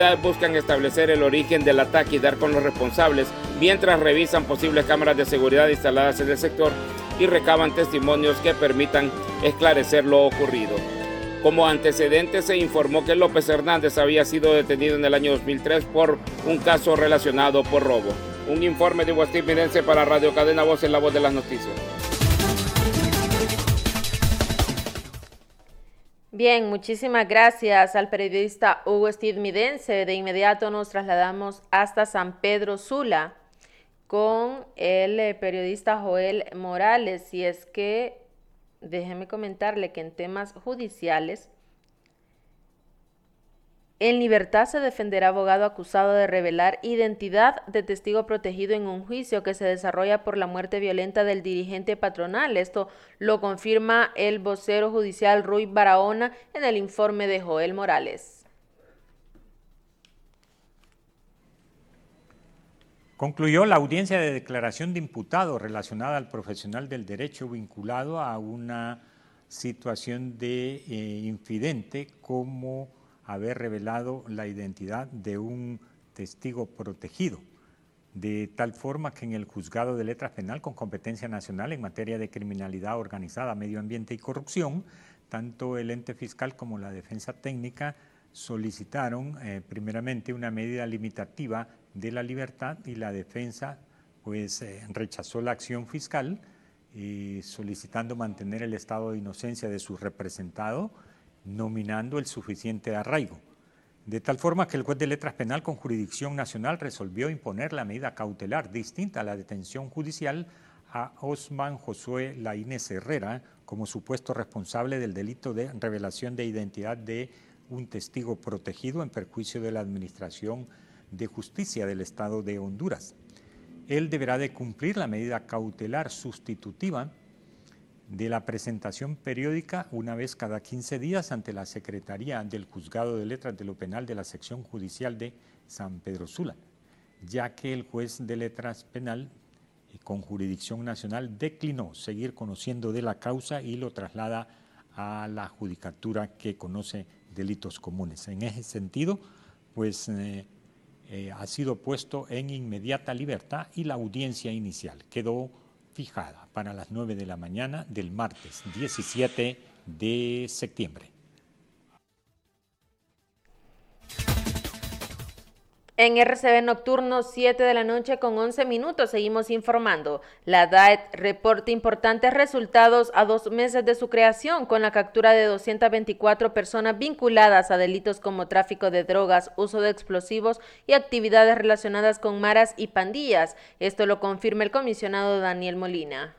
Buscan establecer el origen del ataque y dar con los responsables, mientras revisan posibles cámaras de seguridad instaladas en el sector y recaban testimonios que permitan esclarecer lo ocurrido. Como antecedente, se informó que López Hernández había sido detenido en el año 2003 por un caso relacionado por robo. Un informe de Hugo Steve Midense para Radio Cadena Voz en la Voz de las Noticias. Bien, muchísimas gracias al periodista Hugo Steve Midense. De inmediato nos trasladamos hasta San Pedro Sula con el periodista Joel Morales. Y es que, déjeme comentarle que en temas judiciales, en libertad se defenderá abogado acusado de revelar identidad de testigo protegido en un juicio que se desarrolla por la muerte violenta del dirigente patronal. Esto lo confirma el vocero judicial Ruy Barahona en el informe de Joel Morales. Concluyó la audiencia de declaración de imputado relacionada al profesional del derecho vinculado a una situación de infidente como haber revelado la identidad de un testigo protegido, de tal forma que en el Juzgado de Letras Penal con competencia nacional en materia de criminalidad organizada, medio ambiente y corrupción, tanto el ente fiscal como la defensa técnica solicitaron primeramente una medida limitativa de la libertad y la defensa pues rechazó la acción fiscal solicitando mantener el estado de inocencia de su representado, nominando el suficiente arraigo. De tal forma que el juez de letras penal con jurisdicción nacional resolvió imponer la medida cautelar distinta a la detención judicial a Osman Josué Laínez Herrera como supuesto responsable del delito de revelación de identidad de un testigo protegido en perjuicio de la Administración de Justicia del Estado de Honduras. Él deberá de cumplir la medida cautelar sustitutiva de la presentación periódica una vez cada 15 días ante la Secretaría del Juzgado de Letras de lo Penal de la Sección Judicial de San Pedro Sula, ya que el juez de letras penal con jurisdicción nacional declinó seguir conociendo de la causa y lo traslada a la judicatura que conoce delitos comunes. En ese sentido, pues ha sido puesto en inmediata libertad y la audiencia inicial quedó fijada para las 9 de la mañana del martes 17 de septiembre. En RCB Nocturno, 7 de la noche con 11 minutos, seguimos informando. La DAET reporta importantes resultados a 2 meses de su creación, con la captura de 224 personas vinculadas a delitos como tráfico de drogas, uso de explosivos y actividades relacionadas con maras y pandillas. Esto lo confirma el comisionado Daniel Molina.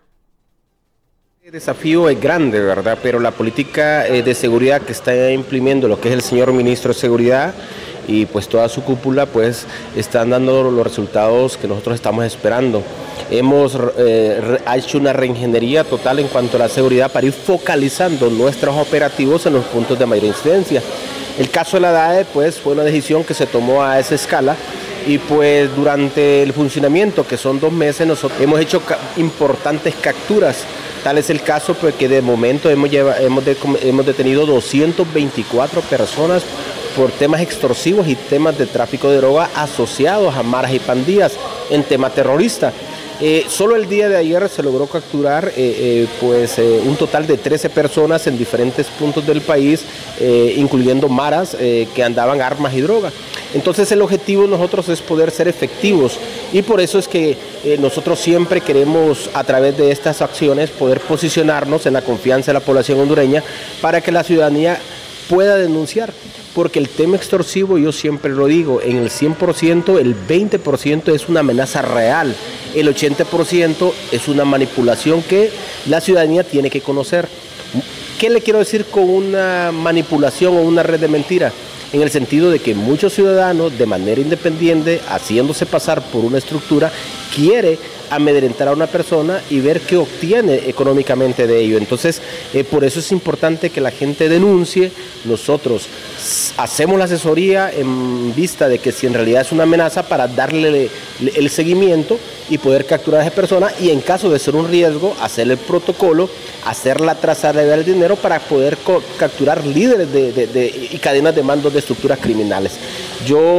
El desafío es grande, ¿verdad? Pero la política de seguridad que está implementando lo que es el señor ministro de Seguridad y pues toda su cúpula pues están dando los resultados que nosotros estamos esperando. Hemos hecho una reingeniería total en cuanto a la seguridad para ir focalizando nuestros operativos en los puntos de mayor incidencia. El caso de la DAE pues fue una decisión que se tomó a esa escala y pues durante el funcionamiento, que son 2 meses, nosotros hemos hecho importantes capturas. Tal es el caso pues que de momento hemos detenido 224 personas por temas extorsivos y temas de tráfico de droga asociados a maras y pandillas en tema terrorista. Solo el día de ayer se logró capturar un total de 13 personas en diferentes puntos del país, incluyendo maras que andaban armas y drogas. Entonces el objetivo de nosotros es poder ser efectivos y por eso es que nosotros siempre queremos a través de estas acciones poder posicionarnos en la confianza de la población hondureña para que la ciudadanía pueda denunciar. Porque el tema extorsivo, yo siempre lo digo, en el 100%, el 20% es una amenaza real, el 80% es una manipulación que la ciudadanía tiene que conocer. ¿Qué le quiero decir con una manipulación o una red de mentiras? En el sentido de que muchos ciudadanos, de manera independiente, haciéndose pasar por una estructura, quiere amedrentar a una persona y ver qué obtiene económicamente de ello. Entonces, por eso es importante que la gente denuncie. Nosotros hacemos la asesoría en vista de que si en realidad es una amenaza para darle el seguimiento y poder capturar a esa persona y en caso de ser un riesgo, hacer el protocolo, hacer la trazabilidad del dinero para poder capturar líderes y cadenas de mando de estructuras criminales.